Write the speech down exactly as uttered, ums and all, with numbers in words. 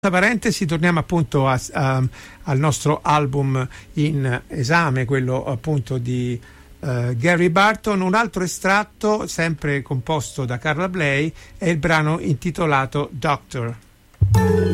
Parentesi, torniamo appunto a, a, al nostro album in esame, quello appunto di uh, Gary Burton. Un altro estratto, sempre composto da Carla Bley, è il brano intitolato Doctor.